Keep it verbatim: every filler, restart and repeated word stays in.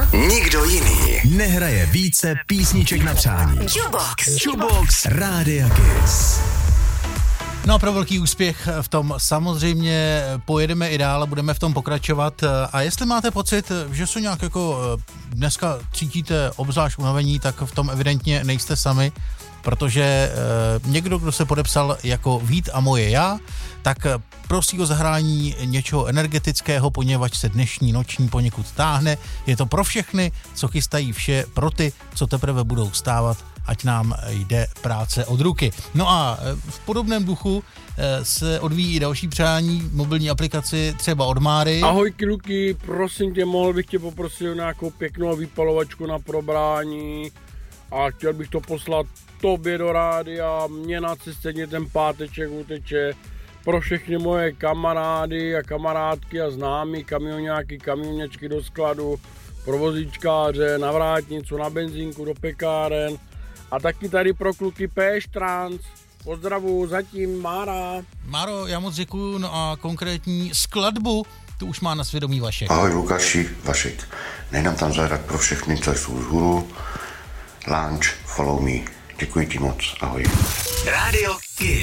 Nikdo jiný nehraje více písniček na přání. Jukebox. Jukebox Rádia Kiss. No a pro velký úspěch v tom samozřejmě pojedeme i dál a budeme v tom pokračovat. A jestli máte pocit, že se nějak jako dneska cítíte obzvlášť unavení, tak v tom evidentně nejste sami, protože e, někdo, kdo se podepsal jako Vít a moje já, tak prosí o zahrání něčeho energetického, poněvadž se dnešní noční poněkud táhne. Je to pro všechny, co chystají vše, pro ty, co teprve budou vstávat, ať nám jde práce od ruky. No a v podobném duchu se odvíjí i další přání mobilní aplikaci třeba od Máry. Ahoj Kiluky, prosím tě, mohl bych tě poprosit o nějakou pěknou vypalovačku na probrání a chtěl bych to poslat tobě do rádia, mě na cestě ten páteček uteče, pro všechny moje kamarády a kamarádky a známí, kamionáky, kamionečky do skladu, pro vozíčkáře, na vrátnicu, na benzínku, do pekáren a taky tady pro kluky P Trans. Pozdravu, zatím Mára. Máro, já moc děkuju, no a konkrétní skladbu tu už má na svědomí Vašek. Ahoj Lukáši, Vašek. Nejdám tam zahrát pro všechny, co jsou vzhůru. Lunch, follow me. Děkuji ti moc, ahoj. Rádio Kiss.